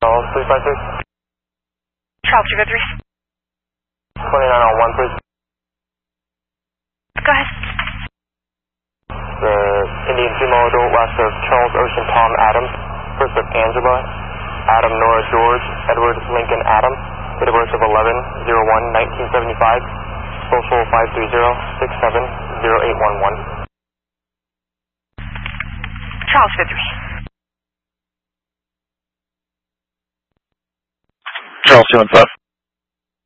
356. Charles 353. 29 on 1, please. Go ahead. The Indian female adult, last of Charles Ocean Tom Adams, first of Angela, Adam Nora George, Edward Lincoln Adam, date of birth of 11/01/1975, social 530-670811. Charles 53. Charles 215.